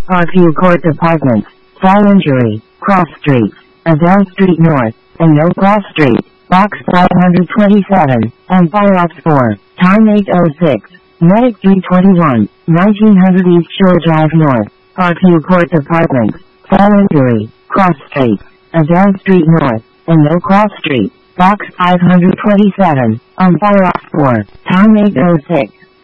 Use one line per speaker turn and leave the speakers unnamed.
Parkview Court Apartments, Fall Injury, Cross Street, Adele Street North, and No Cross Street, Box 527, and Fire Ops 4, Time 8:06, Medic 321, 1900 East Shore Drive North, Parkview Court Apartments, Fall Injury, Cross Street, Adele Street North, and No Cross Street, Box 527, on Fire Ops 4, Time 8:06.